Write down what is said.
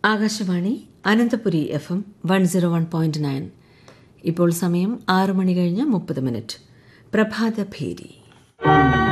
Akashvani Ananthapuri FM 101.9. ഇപ്പോൾ സമയം 6 മണി കഴിഞ്ഞ് 30 മിനിറ്റ്. പ്രഭാതഭേരി.